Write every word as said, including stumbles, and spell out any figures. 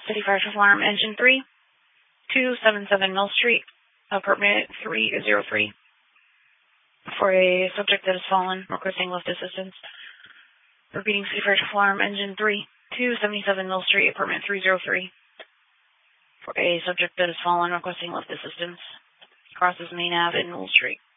City Fire Alarm Engine three, two seventy-seven Mill Street, apartment three oh three. For a subject that has fallen, requesting lift assistance. Repeating, City Fire Alarm Engine three, two seventy-seven Mill Street, apartment three oh three. For a subject that has fallen, requesting lift assistance. Crosses Main Ave in Mill Street.